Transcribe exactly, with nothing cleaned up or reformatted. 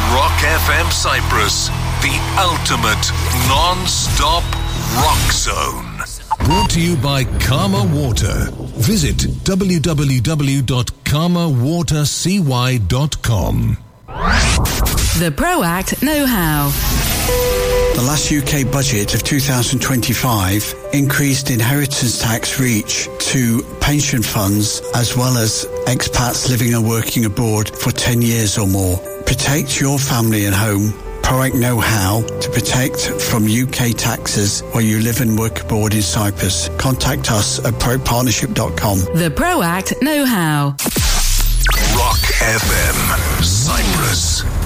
Rock F M Cyprus, the ultimate non-stop rock zone. Brought to you by Karma Water. Visit w w w dot karma water c y dot com. The ProAct Know-How. The last U K budget of two thousand twenty-five increased inheritance tax reach to pension funds as well as expats living and working abroad for ten years or more. Protect your family and home. ProAct Know-How to protect from U K taxes while you live and work abroad in Cyprus. Contact us at pro partnership dot com. The ProAct Know-How. Rock F M Cyprus.